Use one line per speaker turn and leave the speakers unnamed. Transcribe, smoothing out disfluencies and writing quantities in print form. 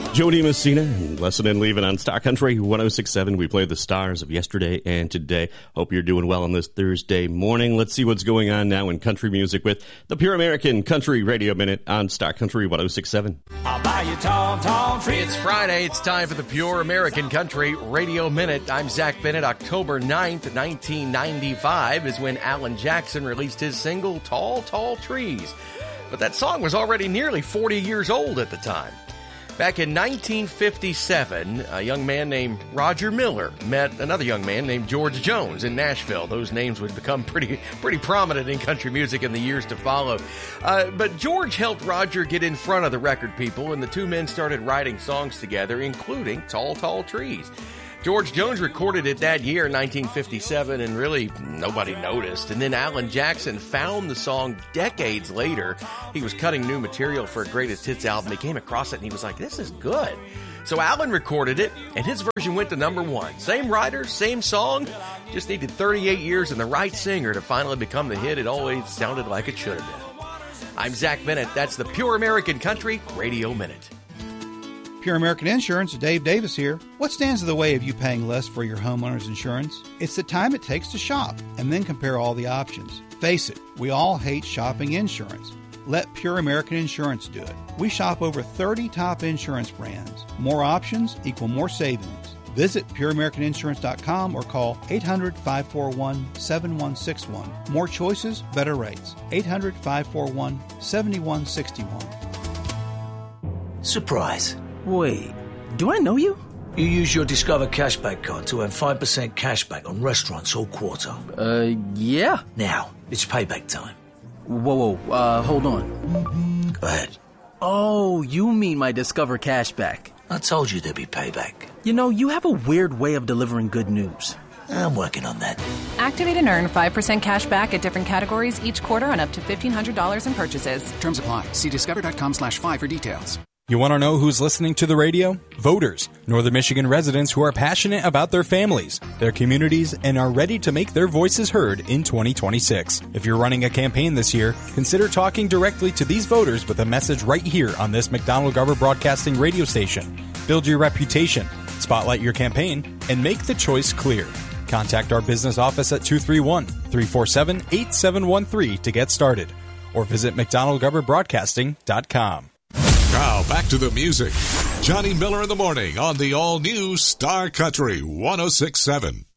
Jody Messina and Lesson and Leaving on Star Country 106.7. We played the stars of yesterday and today. Hope you're doing well on this Thursday morning. Let's see what's going on now in country music with the Pure American Country Radio Minute on Star Country 106.7.
I'll buy you tall, tall trees.
It's Friday. It's time for the Pure American Country Radio Minute. I'm Zach Bennett. October 9th, 1995 is when Alan Jackson released his single, Tall, Tall Trees. But that song was already nearly 40 years old at the time. Back in 1957, a young man named Roger Miller met another young man named George Jones in Nashville. Those names would become pretty prominent in country music in the years to follow. But George helped Roger get in front of the record people, and the two men started writing songs together, including Tall, Tall Trees. George Jones recorded it that year, 1957, and really nobody noticed. And then Alan Jackson found the song decades later. He was cutting new material for a greatest hits album. He came across it and he was like, this is good. So Alan recorded it, and his version went to number one. Same writer, same song, just needed 38 years and the right singer to finally become the hit it always sounded like it should have been. I'm Zach Bennett. That's the Pure American Country Radio Minute.
Pure American Insurance, Dave Davis here. What stands in the way of you paying less for your homeowner's insurance? It's the time it takes to shop and then compare all the options. Face it, we all hate shopping insurance. Let Pure American Insurance do it. We shop over 30 top insurance brands. More options equal more savings. Visit pureamericaninsurance.com or call 800-541-7161. More choices, better rates. 800-541-7161.
Surprise.
Wait, do I know you?
You use your Discover Cashback card to earn 5% cashback on restaurants all quarter.
Yeah.
Now, it's payback time.
Whoa, hold on.
Go ahead.
Oh, you mean my Discover Cashback.
I told you there'd be payback.
You know, you have a weird way of delivering good news.
I'm working on that.
Activate and earn 5% cash back at different categories each quarter on up to $1,500 in purchases.
Terms apply. See discover.com/5 for details.
You want to know who's listening to the radio? Voters, Northern Michigan residents who are passionate about their families, their communities, and are ready to make their voices heard in 2026. If you're running a campaign this year, consider talking directly to these voters with a message right here on this McDonald-Garber Broadcasting radio station. Build your reputation, spotlight your campaign, and make the choice clear. Contact our business office at 231-347-8713 to get started, or visit McDonald-GarberBroadcasting.com.
Now, back to the music. Johnny Miller in the morning on the all-new Star Country 106.7.